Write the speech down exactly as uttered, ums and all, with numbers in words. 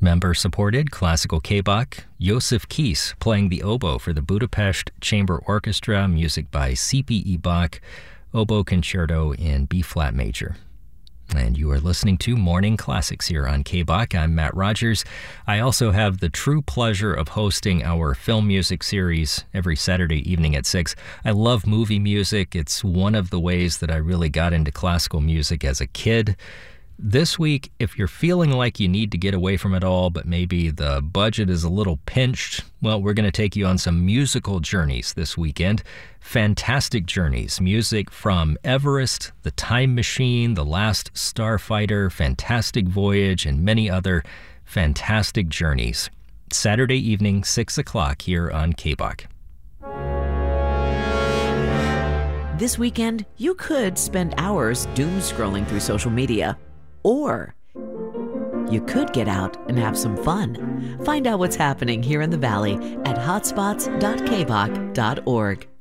Member-supported classical K-Bach, Josef Kies playing the oboe for the Budapest Chamber Orchestra, music by C P E Bach, Oboe Concerto in B-flat major. And you are listening to Morning Classics here on K-Bach. I'm Matt Rogers. I also have the true pleasure of hosting our film music series every Saturday evening at six. I love movie music. It's one of the ways that I really got into classical music as a kid. This week, if you're feeling like you need to get away from it all, but maybe the budget is a little pinched, well, we're going to take you on some musical journeys this weekend. Fantastic journeys. Music from Everest, The Time Machine, The Last Starfighter, Fantastic Voyage, and many other fantastic journeys. Saturday evening, six o'clock here on K-Bach. This weekend, you could spend hours doom scrolling through social media. Or you could get out and have some fun. Find out what's happening here in the Valley at hotspots dot k bach dot org.